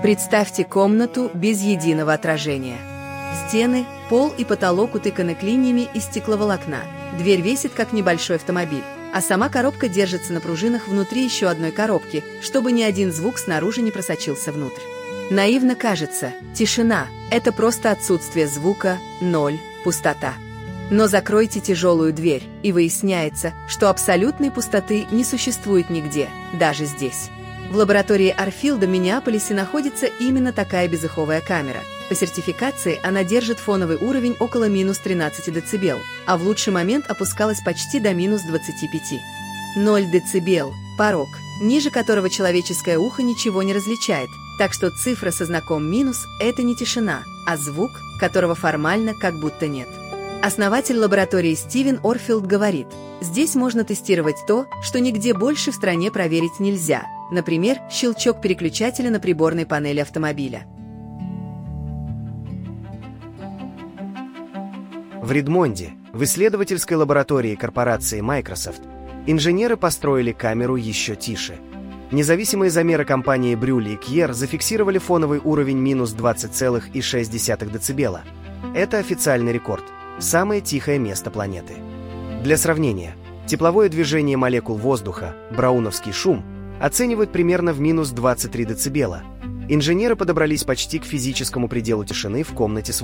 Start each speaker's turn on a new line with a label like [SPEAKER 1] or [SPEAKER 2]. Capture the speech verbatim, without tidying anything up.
[SPEAKER 1] Представьте комнату без единого отражения. Стены, пол и потолок утыканы клиньями из стекловолокна. Дверь весит, как небольшой автомобиль, а сама коробка держится на пружинах внутри еще одной коробки, чтобы ни один звук снаружи не просочился внутрь. Наивно кажется, тишина – это просто отсутствие звука, ноль, пустота. Но закройте тяжелую дверь, и выясняется, что абсолютной пустоты не существует нигде, даже здесь. В лаборатории Арфилда в Миннеаполисе находится именно такая безыховая камера. По сертификации она держит фоновый уровень около минус тринадцати децибел, а в лучший момент опускалась почти до минус двадцати пяти. ноль децибел – порог, ниже которого человеческое ухо ничего не различает, так что цифра со знаком минус – это не тишина, а звук, которого формально как будто нет. Основатель лаборатории Стивен Орфилд говорит, здесь можно тестировать то, что нигде больше в стране проверить нельзя, например, щелчок переключателя на приборной панели автомобиля.
[SPEAKER 2] В Редмонде, в исследовательской лаборатории корпорации Microsoft, инженеры построили камеру еще тише. Независимые замеры компании Брюли и Кьер зафиксировали фоновый уровень минус двадцать целых шесть десятых децибела. Это официальный рекорд. Самое тихое место планеты. Для сравнения, тепловое движение молекул воздуха, брауновский шум, оценивают примерно в минус двадцать три децибела. Инженеры подобрались почти к физическому пределу тишины в комнате с